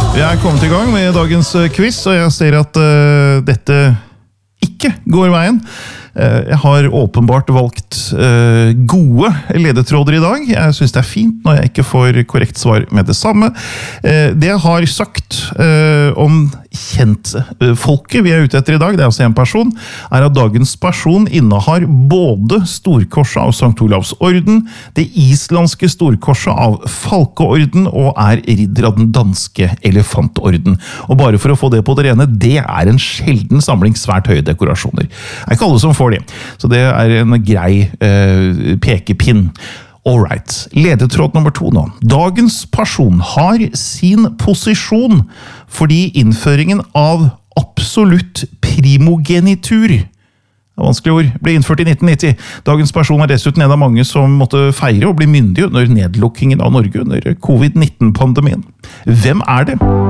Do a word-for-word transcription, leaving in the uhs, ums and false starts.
Vi er kommet i gang med dagens quiz, og jeg ser at uh, dette ikke går veien. Uh, jeg har åpenbart valgt uh, gode ledetråder i dag. Jeg synes det er fint når jeg ikke får korrekt svar med det samme. Uh, det jeg har sagt uh, om kjentfolket vi er ute etter i dag, det er altså en person, er at dagens person innehar både Storkorset av Sankt Olavs orden, det islandske Storkorset av Falkeorden og er ridder av den danske Elefantorden. Og bare for å få det på det rene, det er en sjelden samling svært høye dekorasjoner. Det er ikke alle som får det, så det er en grei eh, pekepinn. Alright, ledetråd nummer to nå. Dagens person har sin posisjon fordi innføringen av absolutt primogenitur, vanskelig ord, ble innført i nitten nitti. Dagens person er dessuten en av mange som måtte feire og bli myndig under nedlukkingen av Norge under covid nitten-pandemien. Hvem er det?